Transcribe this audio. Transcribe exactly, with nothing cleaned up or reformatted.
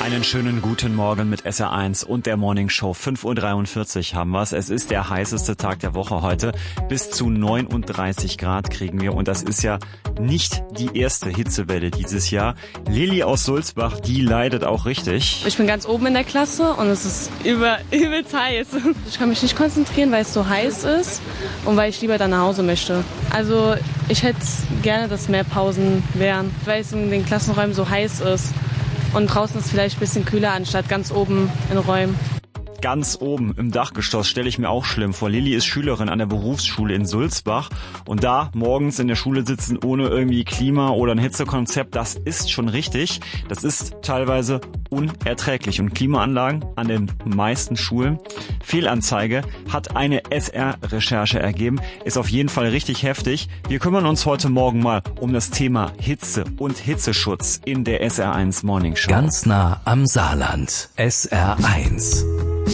Einen schönen guten Morgen mit S R eins und der Morning Show. fünf Uhr dreiundvierzig haben wir's. Es ist der heißeste Tag der Woche heute. Bis zu neununddreißig Grad kriegen wir und das ist ja nicht die erste Hitzewelle dieses Jahr. Lilly aus Sulzbach, die leidet auch richtig. Ich bin ganz oben in der Klasse und es ist über, übelst heiß. Ich kann mich nicht konzentrieren, weil es so heiß ist und weil ich lieber dann nach Hause möchte. Also ich hätte gerne, dass mehr Pausen wären, weil es in den Klassenräumen so heiß ist. Und draußen ist vielleicht ein bisschen kühler, anstatt ganz oben in Räumen. Ganz oben im Dachgeschoss stelle ich mir auch schlimm vor. Lilly ist Schülerin an der Berufsschule in Sulzbach. Und da morgens in der Schule sitzen ohne irgendwie Klima oder ein Hitzekonzept, das ist schon richtig. Das ist teilweise unerträglich. Und Klimaanlagen an den meisten Schulen, Fehlanzeige, hat eine S R-Recherche ergeben. Ist auf jeden Fall richtig heftig. Wir kümmern uns heute Morgen mal um das Thema Hitze und Hitzeschutz in der S R eins Morning Show. Ganz nah am Saarland. S R eins.